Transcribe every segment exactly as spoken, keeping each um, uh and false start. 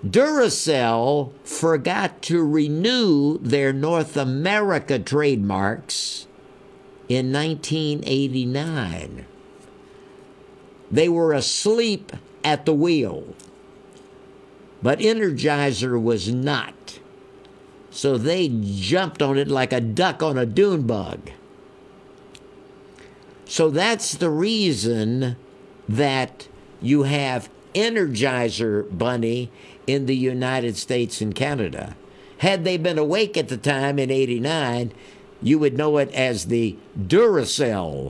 Duracell forgot to renew their North America trademarks in nineteen eighty-nine. They were asleep at the wheel, but Energizer was not. So they jumped on it like a duck on a dune bug. So that's the reason that you have Energizer Bunny in the United States and Canada. Had they been awake at the time in eighty-nine, you would know it as the Duracell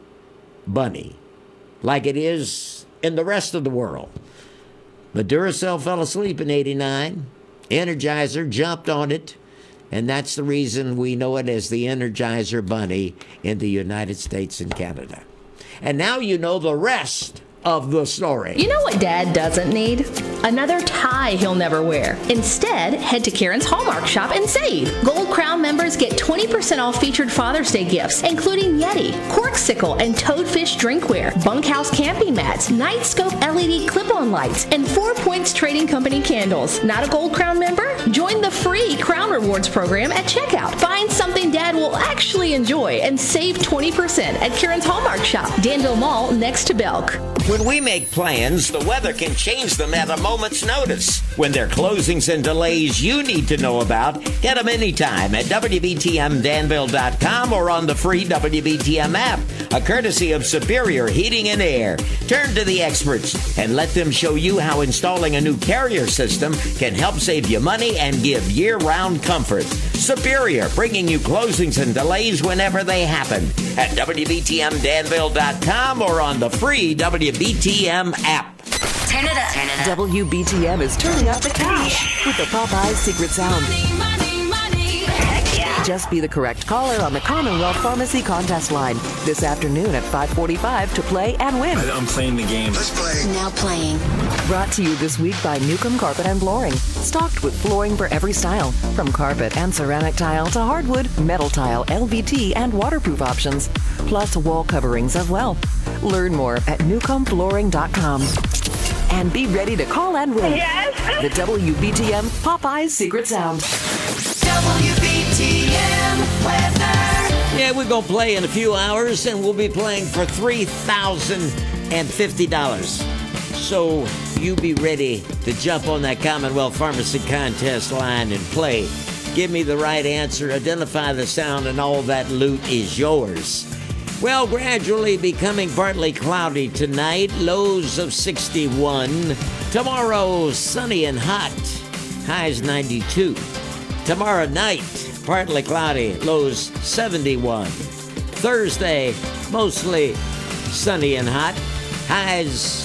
Bunny, like it is in the rest of the world. But Duracell fell asleep in eighty-nine. Energizer jumped on it, and that's the reason we know it as the Energizer Bunny in the United States and Canada. And now you know the rest of the story. You know what Dad doesn't need? Another tie he'll never wear. Instead, head to Karen's Hallmark shop and save. Gold Crown members get twenty percent off featured Father's Day gifts, including Yeti, Corksicle, and Toadfish drinkware, bunkhouse camping mats, Nightscope L E D clip-on lights, and Four Points Trading Company candles. Not a Gold Crown member? Join the free Crown Rewards program at checkout. Find something Dad will actually enjoy and save twenty percent at Karen's Hallmark shop, Danville Mall, next to Belk. When we make plans, the weather can change them at a moment's notice. When there are closings and delays you need to know about, get them anytime at W B T M Danville dot com or on the free W B T M app, a courtesy of Superior Heating and Air. Turn to the experts and let them show you how installing a new carrier system can help save you money and give year-round comfort. Superior, bringing you closings and delays whenever they happen at W B T M Danville dot com or on the free W B T M app. Turn it up. Turn it up. W B T M is turning up the cash with the Popeyes secret sound. Money, money, money. Heck yeah. Just be the correct caller on the Commonwealth Pharmacy contest line this afternoon at five forty-five to play and win. I'm playing the game. Let's play. Now playing. Brought to you this week by Newcomb Carpet and Flooring. Stocked with flooring for every style. From carpet and ceramic tile to hardwood, metal tile, L V T, and waterproof options. Plus wall coverings as well. Learn more at newcomb flooring dot com. And be ready to call and win. Yes. The W B T M Popeyes Secret Sound. W B T M weather. Yeah, we're going to play in a few hours, and we'll be playing for three thousand fifty dollars. So you be ready to jump on that Commonwealth Pharmacy contest line and play. Give me the right answer, identify the sound, and all that loot is yours. Well, gradually becoming partly cloudy tonight, lows of sixty-one. Tomorrow, sunny and hot, highs ninety-two. Tomorrow night, partly cloudy, lows seventy-one. Thursday, mostly sunny and hot, highs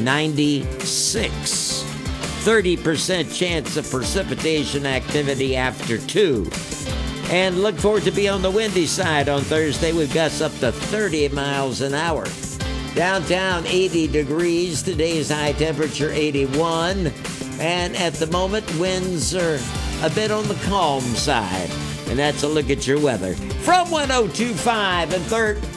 ninety-six. thirty percent chance of precipitation activity after two. And look forward to be on the windy side on Thursday. We've gusts up to thirty miles an hour. Downtown, eighty degrees. Today's high temperature, eighty-one. And at the moment, winds are a bit on the calm side. And that's a look at your weather. From one oh two point five and thirteen